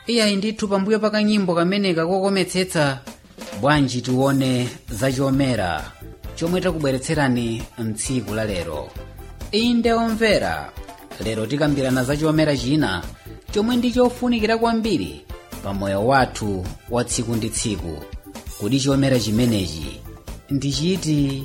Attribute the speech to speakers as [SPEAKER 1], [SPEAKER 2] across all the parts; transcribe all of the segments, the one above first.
[SPEAKER 1] iyayi ndithu pambuyo pa kanyimbo kameneka kokometsetsa bwanji tione za chomera chomwe takubweretserani mtsiku la lero. Inde omvera, lero tikambirana za chomera china chomwe ndi chofunikira kwambiri pa moyo wathu wa tsiku ndi tsiku. Kodi chomera chimenechi ndi chiti?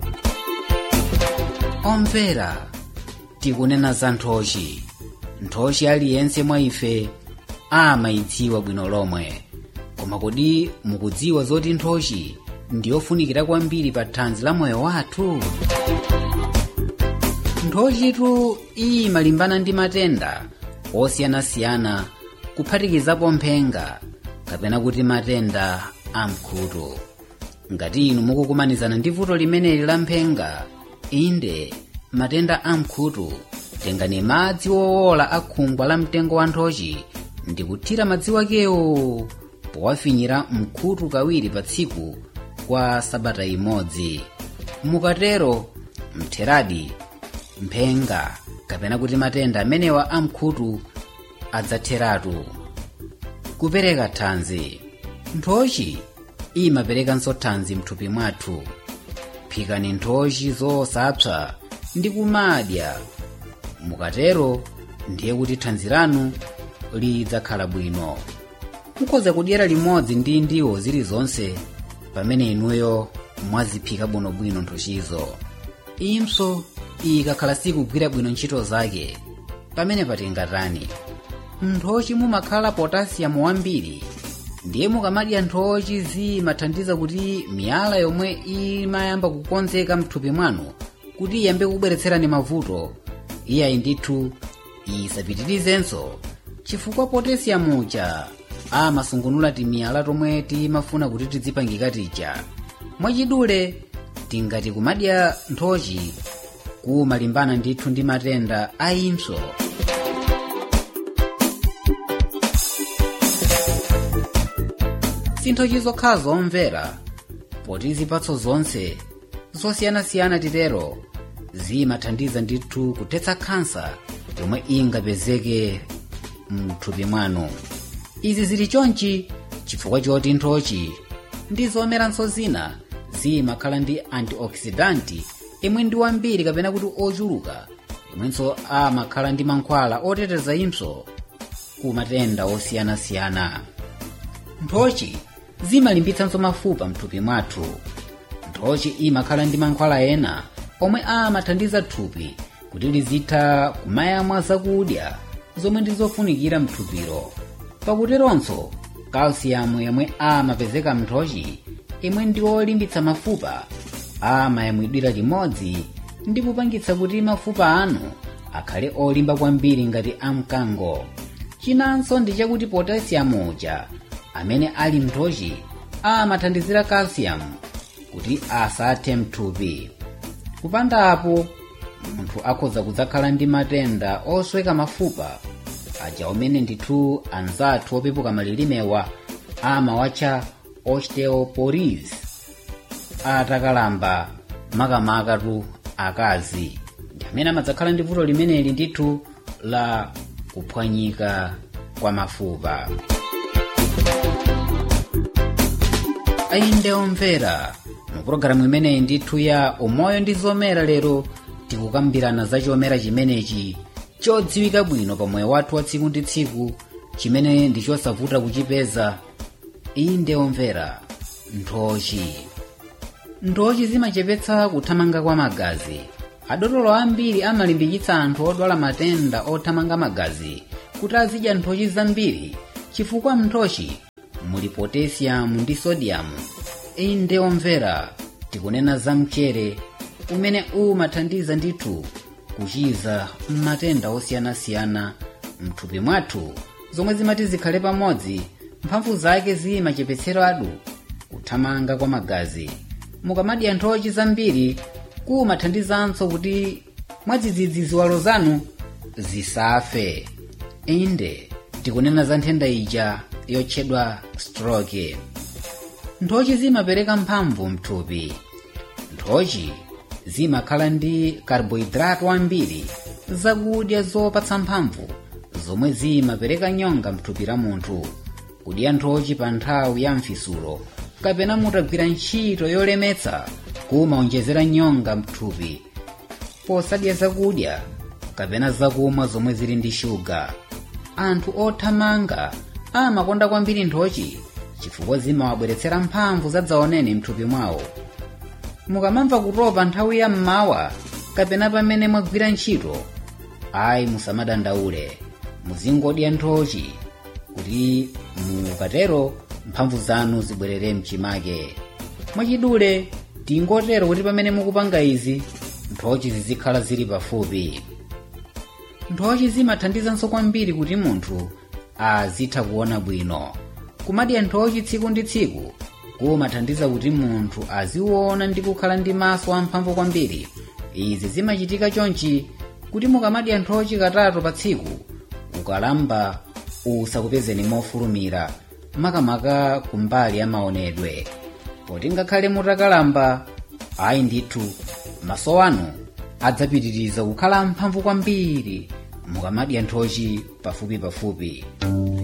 [SPEAKER 1] Omvera, tikunena za nthochi. Nthochi aliyense mwa ife amayidziwa bwino lomwe. Koma kodi mukudziwa zoti nthochi ndiyofunikira kwambiri pa thanzi la moyo wathu? Nthochitu imalimbana ndi matenda osiyanasiyana kuphatikizapo mphenga kapena kuti matenda amkhutu. Ngati inu mukukumanizana ndi vuto limeneli la mphenga, inde matenda amkhutu, tengani madzi wowola a khungwa la mtengo wa nthochi ndi kuthira madzi akewo powafinyira mkhutu kawiri pa tsiku kwa sabata imodzi. Mukatero mtheradi mphenga kapena kuti matenda amenewa amkhutu adzatheratu. Kupereka thanzi. Nthochi imaperekanso thanzi mthupi mwathu. Phikani nthochi zosapsa ndi kumadya. Mukatero ndiye kuti thanzi lanu lidzakhala bwino. Mukhoza kudyera limodzi ndi ndiwo zilizonse pamene inuyo mwaziphika bwinobwino nthochizo. Impso ikakhala sikugwira bwino ntchito zake, pamene patingatani. Nthochi mumakhala potassium wambiri, ndiye mukamadya nthochi zimathandiza kuti miyala yomwe imayamba kukonzeka mthupi mwanu kuti iyambe kubweretserani mavuto, iyayi ndithu isapitirizenso, chifukwa potassium uja amasungunula timiyala tomwe timafuna kuti tidzipangika tija. Mwachidule tingati kumadya nthochi kumalimbana ndithu ndi matenda a impso. Sinthochi zokhala zomvera, poti zipatso zonse zosiyanasiyana titero zimathandiza ndithu kuthetsa khansa yomwe ingapezeke mthupi mwanu. Izi zili chonchi chifukwa choti nthochi ndi zomeranso zina zimakhala ndi antioxidanti imwe ndi wambiri kapena kuti ochuluka, imwenso amakhala ndi mankhwala oteteza impso ku matenda osiyanasiyana. Nthochi zimalimbitsanso mafupa mthupi mwathu. Nthochi imakhala ndi mankhwala ena omwe amathandiza thupi kuti lizitha kumayamwa zakudya zomwe ndi zofunikira mthupiro. Pakuteronso calcium yomwe amapezeka mnthochi imwe ndi olimbitsa mafupa amayamwidwira limodzi ndi kupangitsa kuti mafupa anu akhale olimba kwambiri ngati amkango. Chinanso ndi chakuti potassium uja amene ali mnthochi amathandizira calcium kuti asathe mthupi. Kupanda apo munthu akhoza kudzakhala ndi matenda osweka mafupa aja omene ndithu anzathu opepuka malilimewa amawatcha osteoporosis atakalamba makamakatu akazi, ndi amene amadzakhala ndi vuto limeneli ndithu la kuphwanyika kwa mafupa. Inde omvera, mu pologalamu imeneyi ndithu ya umoyo ndi zomera lero tikukambirana za chomera chimenechi chodziwika bwino pa moyo wathu wa tsiku ndi tsiku, chimene ndi chosavuta kuchipeza. Inde omvera, nthochi. Nthochi zimachepetsa kuthamanga kwa magazi. Adotolo ambiri amalimbikitsa anthu odwala matenda othamanga magazi kuti azidya nthochi zambiri, chifukwa mnthochi muli potassium ndi sodium. Inde omvera, tikunena za mchere umene umathandiza ndithu kuchiza matenda osiyanasiyana mthupi mwathu, zomwe zimati zikhale pamodzi mphamvu zake zimachepetseratu kuthamanga kwa magazi. Mukamadya nthochi zambiri kumathandizanso kuti mwadzidzidzi ziwalo zanu zisafe. Inde tikunena za nthenda ija yotchedwa stroke. Nthochi zimapereka mphamvu mthupi. Nthochi zimakhala ndi carbohydrate wambiri, zakudya zopatsa mphamvu zomwe zimapereka nyonga mthupi la munthu. Kudya nthochi pa nthawi ya mfisulo kapena mutagwira ntchito yolemetsa kumaonjezera nyonga mthupi. Posadya zakudya kapena zakumwa zomwe zili ndi shuga, anthu othamanga amakonda kwambiri nthochi chifukwa zimawabweretsera mphamvu zadzaoneni mthupi mwawo. Mukamamva kutopa nthawi ya mmawa kapena pamene mwagwira ntchito, ayi musamadandaule, muzingodya nthochi kuti mukatero mphamvu zanu zibwerere mchimake. Mwachidule tingotero kuti pamene mukupanga izi nthochi zizikhala zili pafupi. Nthochi zimathandizanso kwambiri kuti munthu azitha kuona bwino. Kumadya nthochi tsiku ndi tsiku kumathandiza kuti munthu aziona ndi kukhala ndi maso amphamvu kwambiri. Izi zimachitika chonchi kuti mukamadya nthochi katatu pa tsiku, ukalamba usakupezeni mofulumira, makamaka kumbali ya maonedwe. Poti ngakhale mutakalamba, ayi ndithu maso anu adzapitiriza kukhala mphamvu kwambiri mukamadya nthochi pafupi.